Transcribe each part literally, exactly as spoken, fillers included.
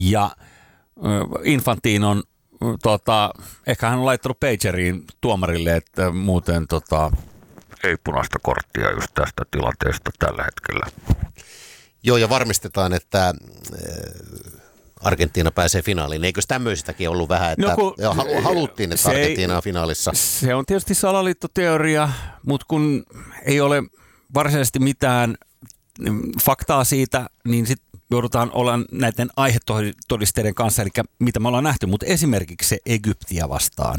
Ja Infantinon, tota, ehkä hän on laittanut pageriin tuomarille, että muuten tota, ei punaista korttia just tästä tilanteesta tällä hetkellä. Joo, ja varmistetaan, että Argentiina pääsee finaaliin. Eikö tämmöisistäkin ollut vähän, että no kun, haluttiin, että Argentiina on finaalissa? Se on tietysti salaliittoteoria, mutta kun ei ole varsinaisesti mitään faktaa siitä, niin sitten joudutaan olla näiden aihetodisteiden kanssa, eli mitä me ollaan nähty. Mutta esimerkiksi se Egyptiä vastaan,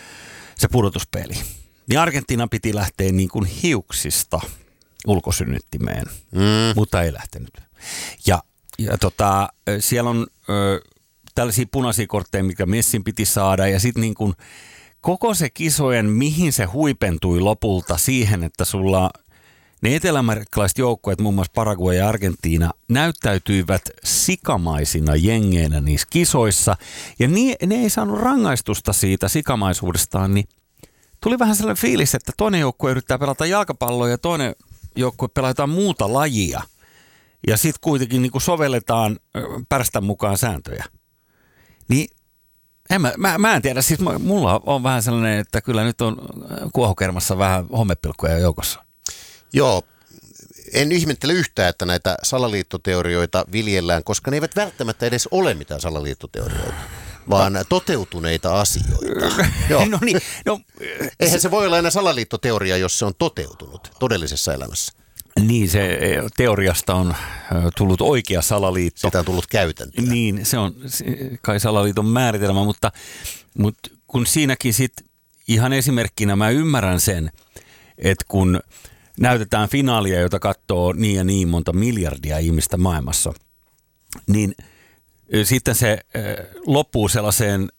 se pudotuspeli. Niin Argentiina piti lähteä niin kuin hiuksista ulkosynnyttimeen, mm. mutta ei lähtenyt. Ja, ja tota, siellä on ö, tällaisia punaisia kortteja, mikä Messin piti saada, ja sitten niin kuin koko se kisojen, mihin se huipentui lopulta siihen, että sulla ne eteläamerikkalaiset joukkueet, muun muassa Paraguay ja Argentiina, näyttäytyivät sikamaisina jengeinä niissä kisoissa, ja ni, ne ei saanut rangaistusta siitä sikamaisuudestaan, niin tuli vähän sellainen fiilis, että toinen joukkue yrittää pelata jalkapalloa ja toinen joukkue pelaa jotain muuta lajia. Ja sitten kuitenkin niin kuin sovelletaan pärstän mukaan sääntöjä. Niin en mä, mä, mä en tiedä, siis mulla on vähän sellainen, että kyllä nyt on kuohukermassa vähän homepilkkuja joukossa. Joo, en ihmettele yhtään, että näitä salaliittoteorioita viljellään, koska ne eivät välttämättä edes ole mitään salaliittoteorioita, vaan toteutuneita asioita. Joo. No niin, no, eihän se voi olla enää salaliittoteoria, jos se on toteutunut todellisessa elämässä. Niin, se teoriasta on tullut oikea salaliitto. Sitä on tullut käytäntöä. Niin, se on kai salaliiton määritelmä, mutta, mutta kun siinäkin sitten ihan esimerkkinä mä ymmärrän sen, että kun näytetään finaalia, jota katsoo niin ja niin monta miljardia ihmistä maailmassa, niin sitten se loppuu sellaiseen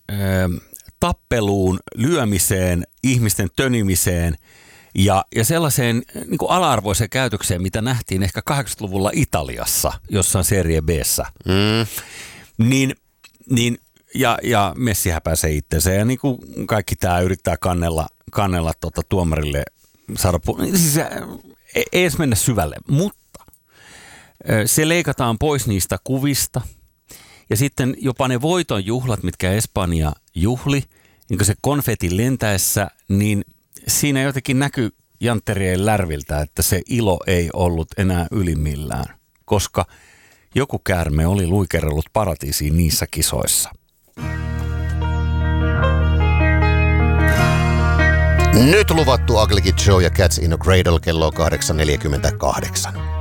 tappeluun, lyömiseen, ihmisten tönimiseen ja, ja sellaiseen niin kuin ala-arvoiseen käytökseen, mitä nähtiin ehkä kahdeksankymmentäluvulla Italiassa, jossain Serie B:ssä. Mm. Niin, niin, ja, ja Messihän pääsee itsensä ja niin kuin kaikki tämä yrittää kannella, kannella tuota tuomarille saada pu- siis ei edes mennä syvälle, mutta se leikataan pois niistä kuvista. Ja sitten jopa ne voitonjuhlat, mitkä Espanja juhli, niin kuin se konfetin lentäessä, niin siinä jotenkin näkyy jantterien lärviltä, että se ilo ei ollut enää ylimmillään, koska joku käärme oli luikerellut paratiisiin niissä kisoissa. Nyt luvattu Ugly Kid Show ja Cats in a Cradle kello kahdeksan neljäkymmentäkahdeksan.